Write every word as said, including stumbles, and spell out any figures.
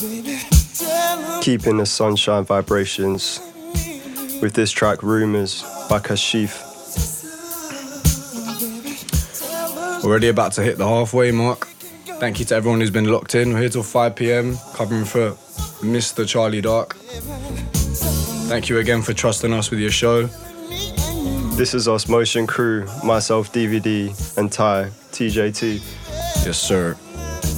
Keeping the sunshine vibrations with this track Rumours by Kashif. Already about to hit the halfway mark. Thank you to everyone who's been locked in. We're here till five p.m, covering for Mister Charlie Dark. Thank you again for trusting us with your show. This is Osmotion Crew, myself D V D and Ty, T J T. Yes, sir.